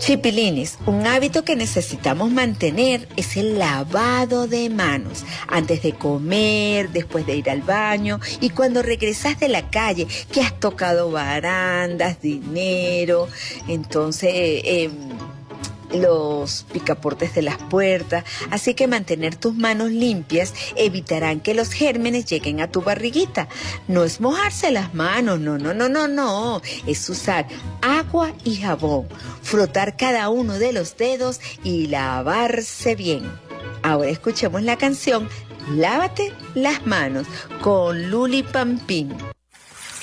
Chipilines, un hábito que necesitamos mantener es el lavado de manos. Antes de comer, después de ir al baño y cuando regresas de la calle, que has tocado barandas, dinero, entonces los picaportes de las puertas. Así que mantener tus manos limpias evitarán que los gérmenes lleguen a tu barriguita. No es mojarse las manos, no. Es usar agua y jabón, frotar cada uno de los dedos y lavarse bien. Ahora escuchemos la canción Lávate las manos con Luli Pampín.